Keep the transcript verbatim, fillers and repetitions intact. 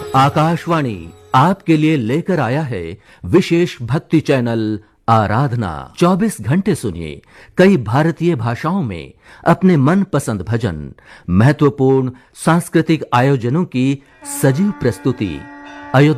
आकाशवाणी आपके लिए लेकर आया है विशेष भक्ति चैनल आराधना। चौबीस घंटे सुनिए कई भारतीय भाषाओं में अपने मनपसंद भजन, महत्वपूर्ण सांस्कृतिक आयोजनों की सजीव प्रस्तुति।